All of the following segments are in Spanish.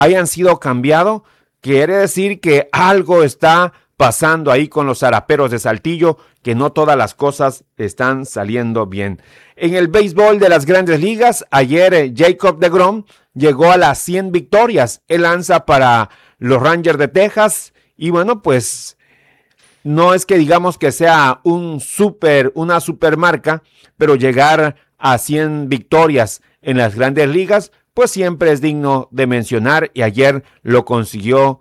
hayan sido cambiados, quiere decir que algo está pasando ahí con los zaraperos de Saltillo, que no todas las cosas están saliendo bien. En el béisbol de las Grandes Ligas, ayer Jacob deGrom llegó a las 100 victorias. Él lanza para los Rangers de Texas y bueno, pues no es que digamos que sea una super marca, pero llegar a 100 victorias en las Grandes Ligas, pues siempre es digno de mencionar y ayer lo consiguió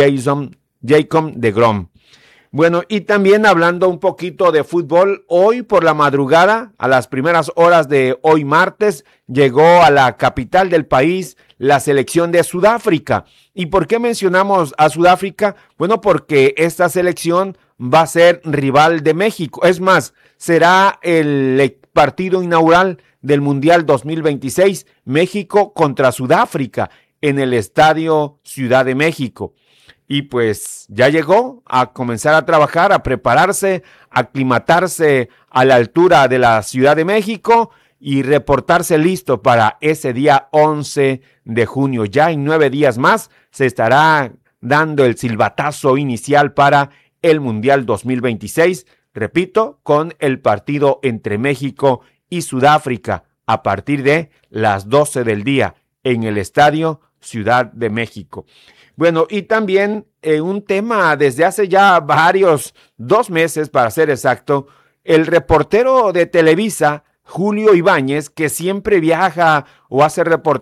Jacob deGrom. Bueno, y también hablando un poquito de fútbol, hoy por la madrugada, a las primeras horas de hoy martes, llegó a la capital del país la selección de Sudáfrica. ¿Y por qué mencionamos a Sudáfrica? Bueno, porque esta selección va a ser rival de México. Es más, será el partido inaugural del Mundial 2026, México contra Sudáfrica, en el Estadio Ciudad de México. Y pues ya llegó a comenzar a trabajar, a prepararse, a aclimatarse a la altura de la Ciudad de México y reportarse listo para ese día 11 de junio. Ya en 9 días más se estará dando el silbatazo inicial para el Mundial 2026. Repito, con el partido entre México y Sudáfrica a partir de las 12 del día en el Estadio Ciudad de México. Bueno, y también un tema desde hace ya 2 meses para ser exacto, el reportero de Televisa, Julio Ibáñez, que siempre viaja o hace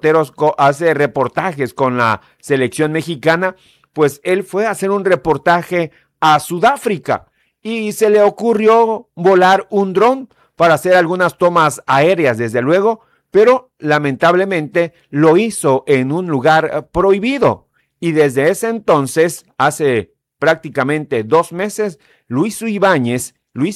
reportajes con la selección mexicana, pues él fue a hacer un reportaje a Sudáfrica y se le ocurrió volar un dron para hacer algunas tomas aéreas, desde luego, pero lamentablemente lo hizo en un lugar prohibido. Y desde ese entonces, hace prácticamente 2 meses, Luis Ibáñez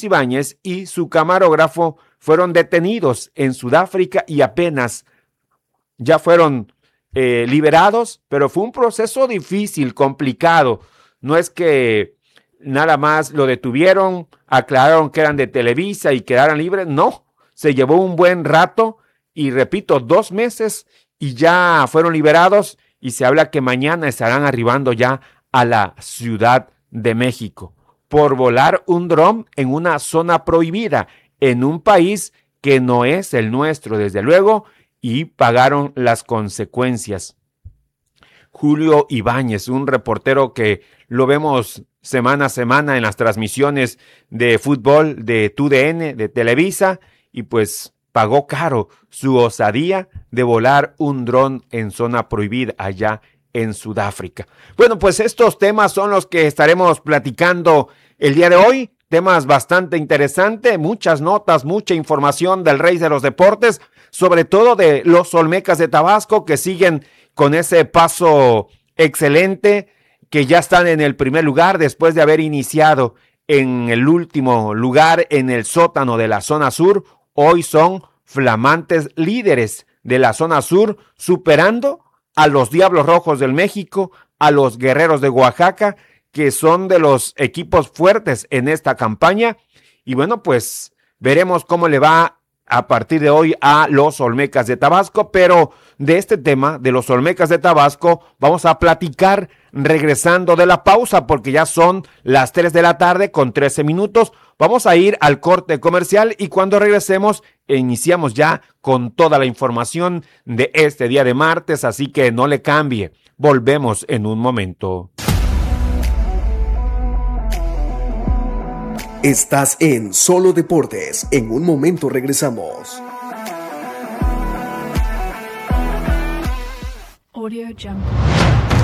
y su camarógrafo fueron detenidos en Sudáfrica y apenas ya fueron liberados, pero fue un proceso difícil, complicado. No es que nada más lo detuvieron, aclararon que eran de Televisa y quedaran libres. No, se llevó un buen rato y repito, 2 meses y ya fueron liberados. Y se habla que mañana estarán arribando ya a la Ciudad de México por volar un dron en una zona prohibida, en un país que no es el nuestro, desde luego, y pagaron las consecuencias. Julio Ibáñez, un reportero que lo vemos semana a semana en las transmisiones de fútbol de TUDN, de Televisa, y pues pagó caro su osadía de volar un dron en zona prohibida allá en Sudáfrica. Bueno, pues estos temas son los que estaremos platicando el día de hoy. Temas bastante interesantes, muchas notas, mucha información del rey de los deportes, sobre todo de los Olmecas de Tabasco, que siguen con ese paso excelente, que ya están en el primer lugar después de haber iniciado en el último lugar en el sótano de la zona sur. Hoy son flamantes líderes de la zona sur, superando a los Diablos Rojos del México, a los Guerreros de Oaxaca, que son de los equipos fuertes en esta campaña. Y bueno, pues veremos cómo le va a partir de hoy a los Olmecas de Tabasco, pero de este tema de los Olmecas de Tabasco vamos a platicar regresando de la pausa, porque ya son las 3 de la tarde con 13 minutos. Vamos a ir al corte comercial y cuando regresemos iniciamos ya con toda la información de este día de martes, así que no le cambie. Volvemos en un momento. Estás en Solo Deportes. En un momento regresamos. Audio Jungle.